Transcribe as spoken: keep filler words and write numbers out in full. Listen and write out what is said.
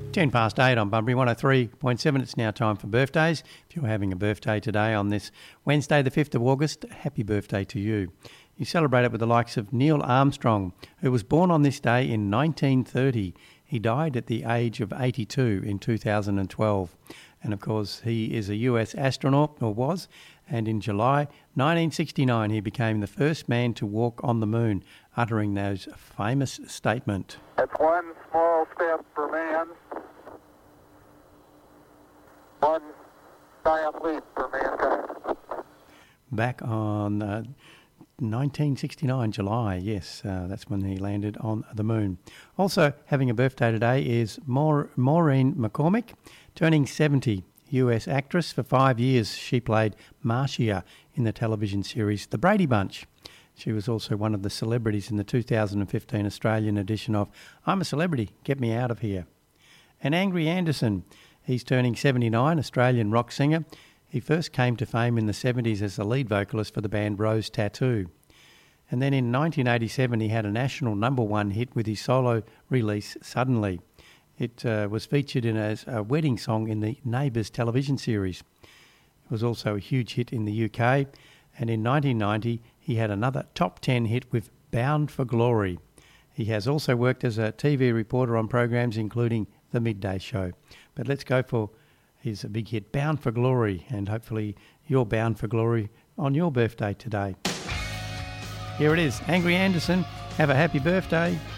ten past eight on Bunbury one oh three point seven. It's now time for birthdays. If you're having a birthday today on this Wednesday the fifth of August, happy birthday to you. You celebrate it with the likes of Neil Armstrong, who was born on this day in nineteen thirty. He died at the age of eighty-two in two thousand twelve. And of course, he is a U S astronaut, or was, and in July nineteen sixty-nine he became the first man to walk on the moon, uttering those famous statement. It's one small step for man, one giant leap for mankind. Back on uh, nineteen sixty-nine, July, yes, uh, that's when he landed on the moon. Also having a birthday today is Maur- Maureen McCormick, turning seventy, U S actress. For five years she played Marcia in the television series The Brady Bunch. She was also one of the celebrities in the two thousand fifteen Australian edition of I'm a Celebrity, Get Me Out of Here. And Angry Anderson, he's turning seventy-nine, Australian rock singer. He first came to fame in the seventies as the lead vocalist for the band Rose Tattoo. And then in nineteen eighty-seven he had a national number one hit with his solo release, Suddenly. It uh, was featured in as a wedding song in the Neighbours television series. It was also a huge hit in the U K. And in nineteen ninety he had another top ten hit with Bound for Glory. He has also worked as a T V reporter on programs including The Midday Show. But let's go for his big hit, Bound for Glory, and hopefully you're bound for glory on your birthday today. Here it is, Angry Anderson. Have a happy birthday.